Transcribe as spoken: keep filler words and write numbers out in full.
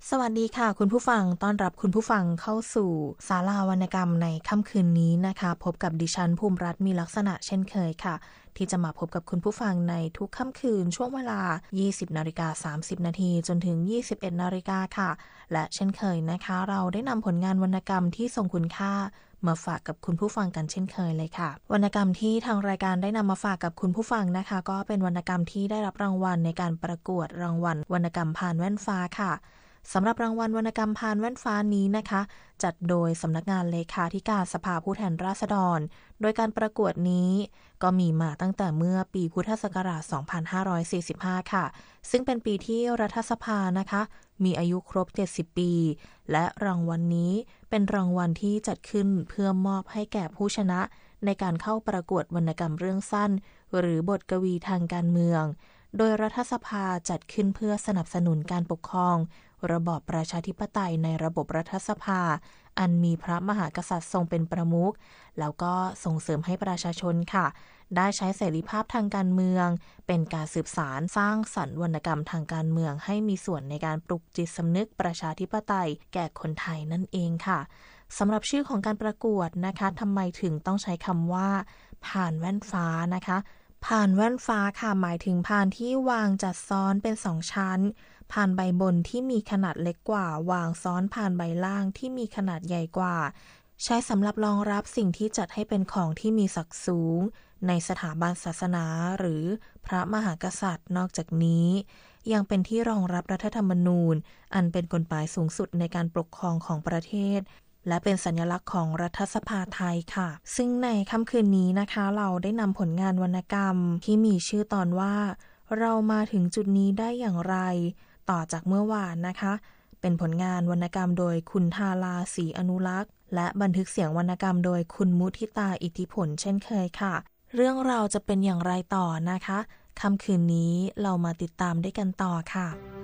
สวัสดีค่ะคุณผู้ฟังต้อนรับคุณผู้ฟังเข้าสู่ศาลาวรรณกรรมในค่ำคืนนี้นะคะพบกับดิฉันภูมิรัตน์มีลักษณะเช่นเคยค่ะที่จะมาพบกับคุณผู้ฟังในทุกค่ำคืนช่วงเวลา ยี่สิบนาฬิกาสามสิบนาทีจนถึง ยี่สิบเอ็ดนาฬิกาค่ะและเช่นเคยนะคะเราได้นำผลงานวรรณกรรมที่ทรงคุณค่ามาฝากกับคุณผู้ฟังกันเช่นเคยเลยค่ะวรรณกรรมที่ทางรายการได้นำมาฝากกับคุณผู้ฟังนะคะก็เป็นวรรณกรรมที่ได้รับรางวัลในการประกวดรางวัลวรรณกรรมพานแว่นฟ้าค่ะสำหรับรางวัลวรรณกรรมพานแว่นฟ้านี้นะคะจัดโดยสำนักงานเลขาธิการสภาผู้แทนราษฎรโดยการประกวดนี้ก็มีมาตั้งแต่เมื่อปีพุทธศักราช สองพันห้าร้อยสี่สิบห้า ค่ะซึ่งเป็นปีที่รัฐสภานะคะมีอายุครบ เจ็ดสิบ ปีและรางวัลนี้เป็นรางวัลที่จัดขึ้นเพื่อมอบให้แก่ผู้ชนะในการเข้าประกวดวรรณกรรมเรื่องสั้นหรือบทกวีทางการเมืองโดยรัฐสภาจัดขึ้นเพื่อสนับสนุนการปกครองระบอบประชาธิปไตยในระบบรัฐสภาอันมีพระมหากษัตริย์ทรงเป็นประมุขแล้วก็ส่งเสริมให้ประชาชนค่ะได้ใช้เสรีภาพทางการเมืองเป็นการสืบสารสร้างสรรค์วรรณกรรมทางการเมืองให้มีส่วนในการปลุกจิตสำนึกประชาธิปไตยแก่คนไทยนั่นเองค่ะสำหรับชื่อของการประกวดนะคะทำไมถึงต้องใช้คำว่าผ่านแว่นฟ้านะคะผ่านแว่นฟ้าค่ะหมายถึงผ่านที่วางจัดซ้อนเป็นสองชั้นผ่านใบบนที่มีขนาดเล็กกว่าวางซ้อนผ่านใบล่างที่มีขนาดใหญ่กว่าใช้สำหรับรองรับสิ่งที่จัดให้เป็นของที่มีศักดิ์สูงในสถาบันศาสนาหรือพระมหากษัตริย์นอกจากนี้ยังเป็นที่รองรับรัฐธรรมนูญอันเป็นกฎหมายสูงสุดในการปกครองของประเทศและเป็นสัญลักษณ์ของรัฐสภาไทยค่ะซึ่งในค่ำคืนนี้นะคะเราได้นำผลงานวรรณกรรมที่มีชื่อตอนว่าเรามาถึงจุดนี้ได้อย่างไรต่อจากเมื่อวานนะคะเป็นผลงานวรรณกรรมโดยคุณทาราศรีอนุรักษ์และบันทึกเสียงวรรณกรรมโดยคุณมุทิตาอิทธิผลเช่นเคยค่ะเรื่องราวจะเป็นอย่างไรต่อนะคะค่ำคืนนี้เรามาติดตามด้วยกันต่อค่ะ